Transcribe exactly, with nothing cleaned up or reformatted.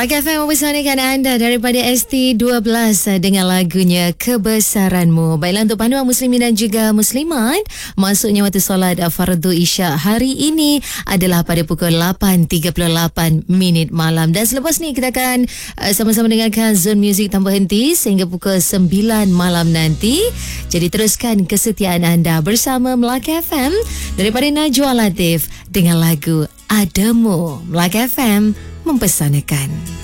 Melaka F M mempersanakan anda daripada S T dua belas dengan lagunya Kebesaranmu. Baiklah, untuk panduan muslimin dan juga muslimat, masuknya waktu solat fardu isyak hari ini adalah pada pukul lapan tiga puluh lapan minit malam. Dan selepas ni kita akan uh, sama-sama dengarkan Zone Music tanpa henti sehingga pukul sembilan malam nanti. Jadi teruskan kesetiaan anda bersama Melaka F M daripada Najwa Latif dengan lagu Adamu. Melaka F M mempersanakan.